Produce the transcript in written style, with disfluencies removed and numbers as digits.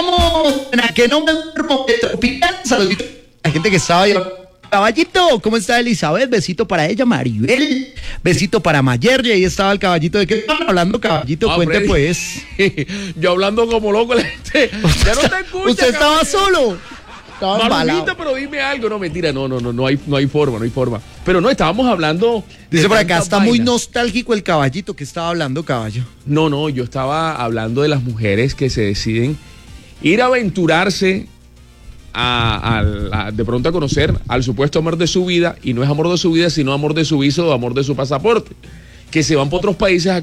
estamos en a que no me duermo de tropical. Saludito a la gente que estaba ahí. Caballito, ¿cómo está Elizabeth? Besito para ella, Maribel. Besito para Mayer. Y ahí estaba el caballito. ¿De qué estaban hablando, caballito? Cuente, Freddy, pues. yo hablando como loco, la gente ya no te escucha. Usted estaba caballero. solo. Estaba embalado. Malumita, pero dime algo. No, mentira, no hay forma. Pero no, estábamos hablando. Dice por acá, tantas está muy vainas. nostálgico el caballito. ¿Qué estaba hablando, caballo? No, yo estaba hablando de las mujeres que se deciden ir a aventurarse de pronto a conocer al supuesto amor de su vida, y no es amor de su vida, sino amor de su viso o amor de su pasaporte, que se van por otros países a